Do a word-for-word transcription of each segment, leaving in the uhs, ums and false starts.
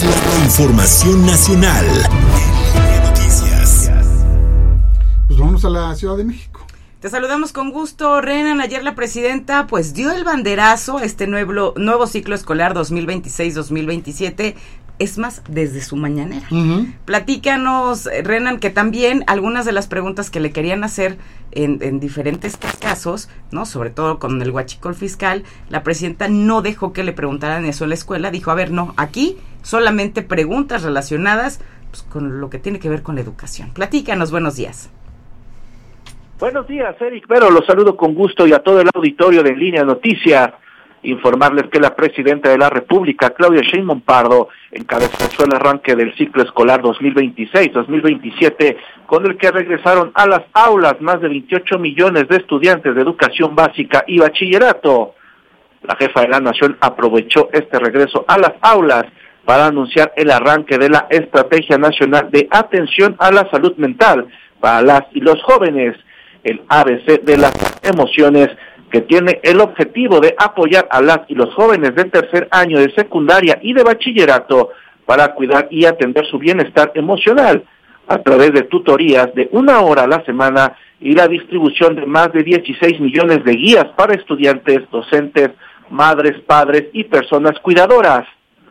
La información nacional en Noticias. Pues vamos a la Ciudad de México. Te saludamos con gusto, Renan. Ayer la presidenta pues dio el banderazo a este nuevo, nuevo ciclo escolar dos mil veintiséis dos mil veintisiete, es más, desde su mañanera. Uh-huh. Platícanos, Renan, que también algunas de las preguntas que le querían hacer en, en diferentes casos, ¿no? Sobre todo con el huachicol fiscal, la presidenta no dejó que le preguntaran eso en la escuela, dijo, a ver, no, aquí solamente preguntas relacionadas pues, con lo que tiene que ver con la educación. Platícanos, buenos días. Buenos días, Eric Vero, los saludo con gusto y a todo el auditorio de En Línea Noticias. Informarles que la presidenta de la República, Claudia Sheinbaum Pardo, encabezó el arranque del ciclo escolar dos mil veintiséis dos mil veintisiete, con el que regresaron a las aulas más de veintiocho millones de estudiantes de educación básica y bachillerato. La jefa de la Nación aprovechó este regreso a las aulas para anunciar el arranque de la Estrategia Nacional de Atención a la Salud Mental para las y los jóvenes, el A B C de las emociones, que tiene el objetivo de apoyar a las y los jóvenes de tercer año de secundaria y de bachillerato para cuidar y atender su bienestar emocional a través de tutorías de una hora a la semana y la distribución de más de dieciséis millones de guías para estudiantes, docentes, madres, padres y personas cuidadoras.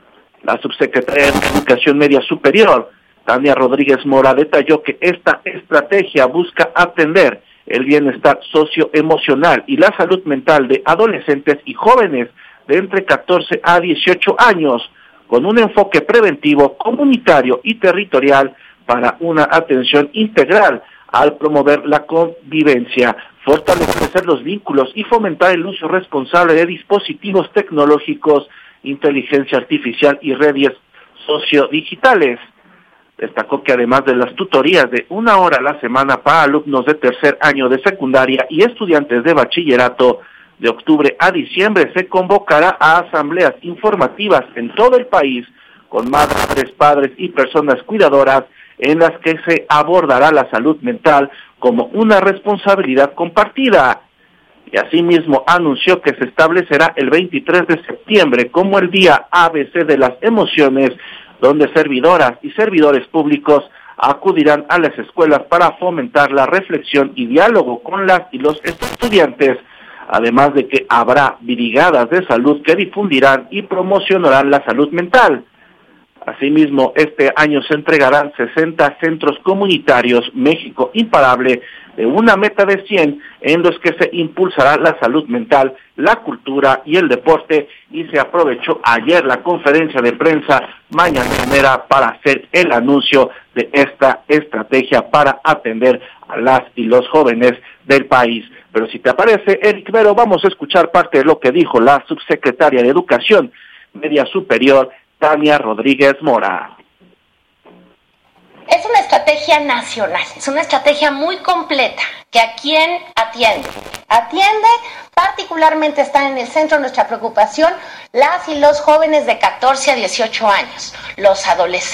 La subsecretaria de Educación Media Superior, Tania Rodríguez Mora, detalló que esta estrategia busca atender el bienestar socioemocional y la salud mental de adolescentes y jóvenes de entre catorce a dieciocho años, con un enfoque preventivo, comunitario y territorial para una atención integral al promover la convivencia, fortalecer los vínculos y fomentar el uso responsable de dispositivos tecnológicos, inteligencia artificial y redes sociodigitales. Destacó que además de las tutorías de una hora a la semana para alumnos de tercer año de secundaria y estudiantes de bachillerato, de octubre a diciembre se convocará a asambleas informativas en todo el país con madres, padres y personas cuidadoras en las que se abordará la salud mental como una responsabilidad compartida. Y asimismo anunció que se establecerá el veintitrés de septiembre como el Día A B C de las Emociones, donde servidoras y servidores públicos acudirán a las escuelas para fomentar la reflexión y diálogo con las y los estudiantes, además de que habrá brigadas de salud que difundirán y promocionarán la salud mental. Asimismo, este año se entregarán sesenta centros comunitarios México Imparable, de una meta de cien en los que se impulsará la salud mental, la cultura y el deporte, y se aprovechó ayer la conferencia de prensa mañanera para hacer el anuncio de esta estrategia para atender a las y los jóvenes del país. Pero si te parece, Eric Vero, vamos a escuchar parte de lo que dijo la subsecretaria de Educación Media Superior, Tania Rodríguez Mora. Es una estrategia nacional, es una estrategia muy completa, que a quién atiende. Atiende, particularmente están en el centro de nuestra preocupación las y los jóvenes de catorce a dieciocho años, los adolescentes.